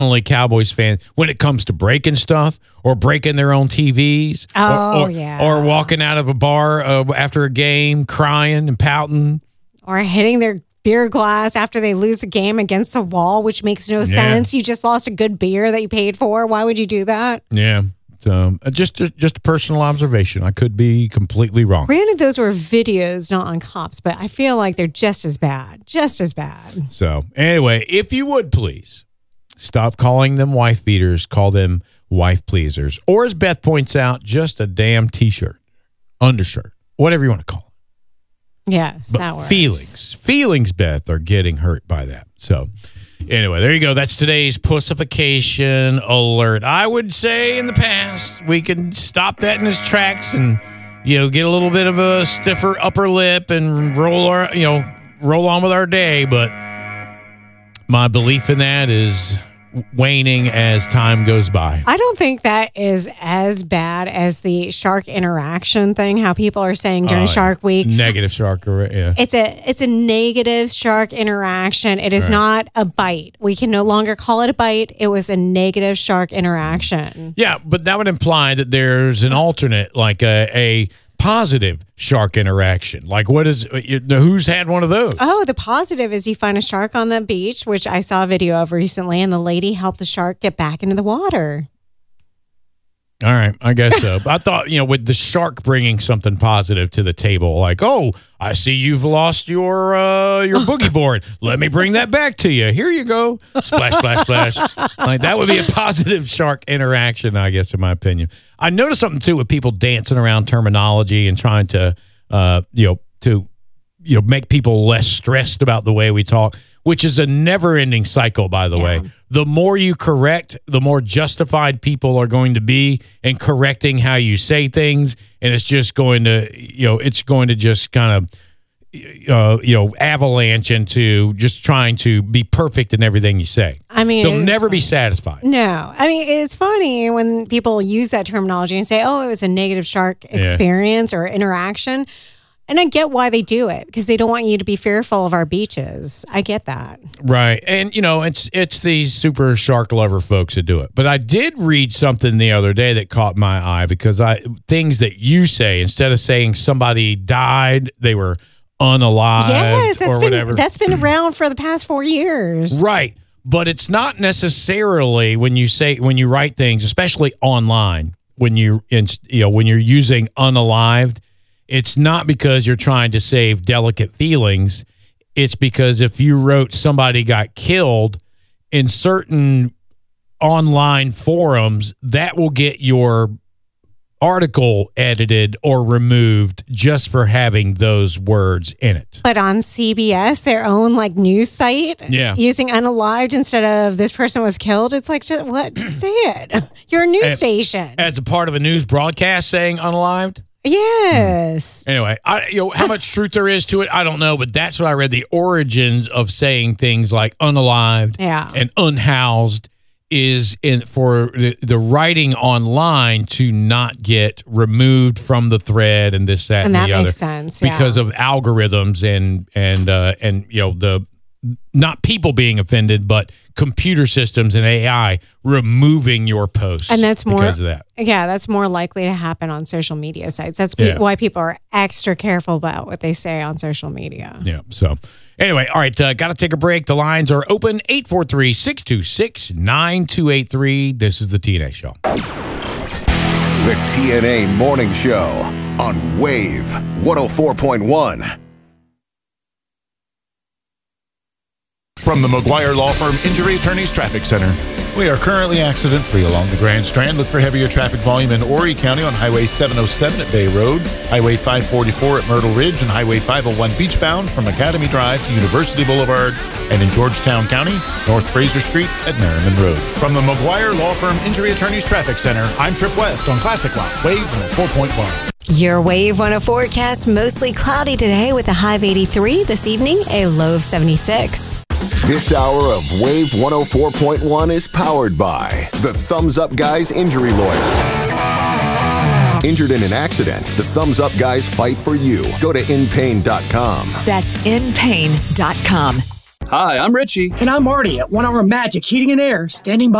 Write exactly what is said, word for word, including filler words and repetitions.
only Cowboys fans when it comes to breaking stuff or breaking their own T Vs. Oh, or, or, yeah. Or walking out of a bar uh, after a game crying and pouting. Or hitting their beer glass after they lose a game against the wall, which makes no Yeah. sense. You just lost a good beer that you paid for. Why would you do that? Yeah. So uh, just, a, just a personal observation. I could be completely wrong. Granted, those were videos, not on cops, but I feel like they're just as bad. Just as bad. So anyway, if you would please stop calling them wife beaters, call them wife pleasers. Or as Beth points out, just a damn t-shirt, undershirt, whatever you want to call it. Yes, But that works. feelings, feelings, Beth, are getting hurt by that. So anyway, there you go. That's today's pussification alert. I would say in the past, we can stop that in its tracks and, you know, get a little bit of a stiffer upper lip and roll our, you know, roll on with our day. But my belief in that is waning as time goes by. I don't think that is as bad as the shark interaction thing, how people are saying during Uh, Shark Week. Negative shark, yeah. It's a it's a negative shark interaction. It is Right. not a bite. We can no longer call it a bite. It was a negative shark interaction. Yeah, but that would imply that there's an alternate, like a, a positive shark interaction. Like, what is, you know, who's had one of those? Oh, the positive is you find a shark on the beach, which I saw a video of recently, and the lady helped the shark get back into the water. All right, I guess so. I thought, you know, with the shark bringing something positive to the table, like, oh, I see you've lost your uh, your boogie board. Let me bring that back to you. Here you go. Splash, splash, splash. Like, that would be a positive shark interaction, I guess, in my opinion. I noticed something, too, with people dancing around terminology and trying to, uh, you know, to, you know, make people less stressed about the way we talk, which is a never-ending cycle, by the Yeah. way. The more you correct, the more justified people are going to be in correcting how you say things, and it's just going to, you know, it's going to just kind of, uh, you know, avalanche into just trying to be perfect in everything you say. I mean, They'll it's never be funny. satisfied. No, I mean, it's funny when people use that terminology and say, oh, it was a negative shark experience or interaction. And I get why they do it, because they don't want you to be fearful of our beaches. I get that. Right. And, you know, it's it's these super shark lover folks that do it. But I did read something the other day that caught my eye, because I things that you say, instead of saying somebody died, they were unalive Yes, that's or been whatever. that's been around for the past four years. Right. But it's not necessarily when you say, when you write things, especially online, when you, you know, when you're using unalived, it's not because you're trying to save delicate feelings. It's because if you wrote somebody got killed in certain online forums, that will get your article edited or removed just for having those words in it. But on C B S, their own like news site, Yeah. using unalived instead of this person was killed, it's like, just, what? Just say it. You're a news And- station. As a part of a news broadcast saying unalived? Yes. Anyway, I, you know, how much truth there is to it, I don't know, but that's what I read. The origins of saying things like unalived Yeah. and unhoused is in for the, the writing online to not get removed from the thread and this, that, and, And that the other makes sense, yeah. because of algorithms and and uh, and you know the not people being offended, but computer systems and A I removing your posts, And that's more because of that. Yeah, that's more likely to happen on social media sites. That's pe- Yeah. why people are extra careful about what they say on social media. Yeah. So anyway, all right, uh, got to take a break. The lines are open, eight four three, six two six, nine two eight three. This is the T N A Show. The T N A Morning Show on Wave one oh four point one. From the McGuire Law Firm Injury Attorneys Traffic Center. We are currently accident-free along the Grand Strand. Look for heavier traffic volume in Horry County on Highway seven oh seven at Bay Road, Highway five forty-four at Myrtle Ridge, and Highway five oh one beachbound from Academy Drive to University Boulevard, and in Georgetown County, North Fraser Street at Merriman Road. From the McGuire Law Firm Injury Attorneys Traffic Center, I'm Trip West on Classic Rock, Wave one oh four point one. Your Wave one oh forecast, mostly cloudy today with a high of eighty-three. This evening, a low of seventy-six. This hour of Wave one oh four point one is powered by the Thumbs Up Guys Injury Lawyers. Injured in an accident, the Thumbs Up Guys fight for you. Go to in pain dot com. That's in pain dot com. Hi, I'm Richie. And I'm Marty at One Hour Magic Heating and Air, standing by.